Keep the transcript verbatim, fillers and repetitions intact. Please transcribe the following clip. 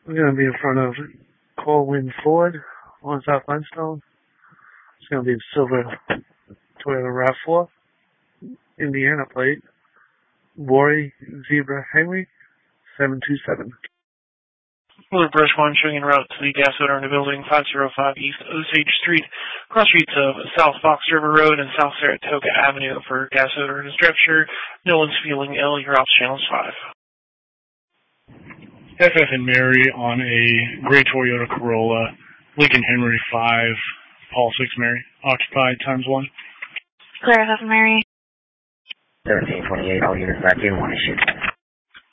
We're going to be in front of Colwyn Ford on South Limestone. It's going to be a silver Toyota RAV four, Indiana plate, Rory Zebra Henry, seven two seven. Willard Brush one showing en route to the gas odor in the building, five oh five East Osage Street, cross streets of South Fox River Road and South Saratoga Avenue for gas odor and structure. No one's feeling ill. You're off channels five. F F and Mary on a gray Toyota Corolla, Lincoln Henry five, Paul six Mary, occupied times one. Clear F F and Mary. seventeen twenty-eight, all units back in, one issue.